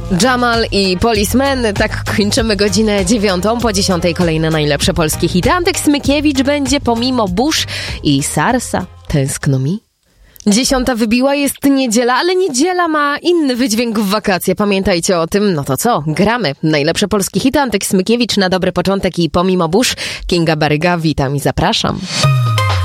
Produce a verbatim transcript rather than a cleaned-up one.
Jamal i Policeman, tak kończymy godzinę dziewiątą, po dziesiątej kolejne najlepsze polskie hity. Antek Smykiewicz będzie pomimo burz i Sarsa. Tęskno mi. Dziesiąta wybiła, jest niedziela, ale niedziela ma inny wydźwięk w wakacje. Pamiętajcie o tym. No to co? Gramy. Najlepsze polskie hity. Antek Smykiewicz na dobry początek i pomimo burz. Kinga Baryga, witam i zapraszam.